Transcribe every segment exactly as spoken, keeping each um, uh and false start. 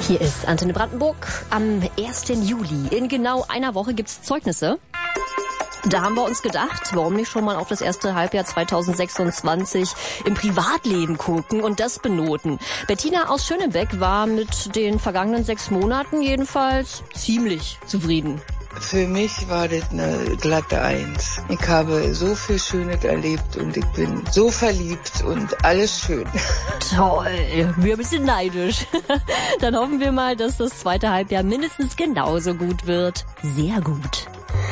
Hier ist Antenne Brandenburg am ersten Juli. In genau einer Woche gibt's Zeugnisse. Da haben wir uns gedacht, warum nicht schon mal auf das erste Halbjahr zweitausendsechsundzwanzig im Privatleben gucken und das benoten. Bettina aus Schönebeck war mit den vergangenen sechs Monaten jedenfalls ziemlich zufrieden. Für mich war das eine glatte Eins. Ich habe so viel Schönes erlebt und ich bin so verliebt und alles schön. Toll, wir ein bisschen neidisch. Dann hoffen wir mal, dass das zweite Halbjahr mindestens genauso gut wird. Sehr gut.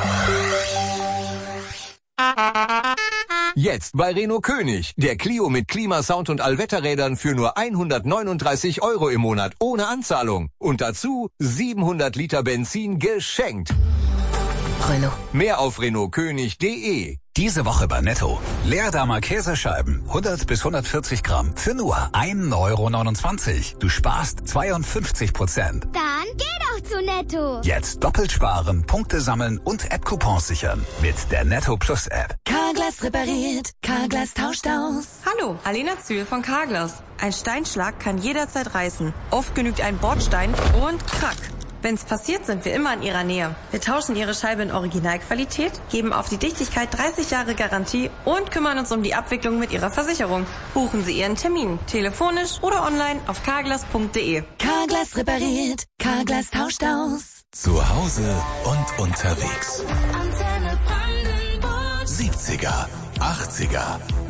Jetzt bei Renault König. Der Clio mit Klimasound und Allwetterrädern für nur hundertneununddreißig Euro im Monat ohne Anzahlung. Und dazu siebenhundert Liter Benzin geschenkt. Renault. Mehr auf renault könig punkt de. Diese Woche bei Netto. Leerdammer Käsescheiben, hundert bis hundertvierzig Gramm, für nur ein Euro neunundzwanzig. Du sparst zweiundfünfzig Prozent. Dann geh doch zu Netto. Jetzt doppelt sparen, Punkte sammeln und App-Coupons sichern. Mit der Netto Plus App. Carglass repariert, Carglass tauscht aus. Hallo, Alena Zühl von Carglass. Ein Steinschlag kann jederzeit reißen. Oft genügt ein Bordstein und krack. Wenn's passiert, sind wir immer in Ihrer Nähe. Wir tauschen Ihre Scheibe in Originalqualität, geben auf die Dichtigkeit dreißig Jahre Garantie und kümmern uns um die Abwicklung mit Ihrer Versicherung. Buchen Sie Ihren Termin, telefonisch oder online auf carglass punkt de. Carglass repariert, Carglass tauscht aus. Zu Hause und unterwegs. siebziger, achtziger